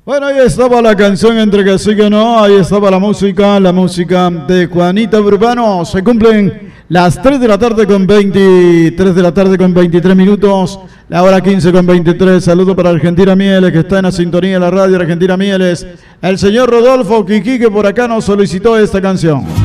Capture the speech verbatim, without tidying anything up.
Bueno, ahí estaba la canción Entre que sí que no, ahí estaba la música, la música de Juanita Urbano. Se cumplen las tres de la tarde con veintitrés de la tarde con veintitrés minutos, la hora quince con veintitrés. Saludo para Argentina Mieles, que está en la sintonía de la radio Argentina Mieles. El señor Rodolfo Quiqui, que por acá nos solicitó esta canción.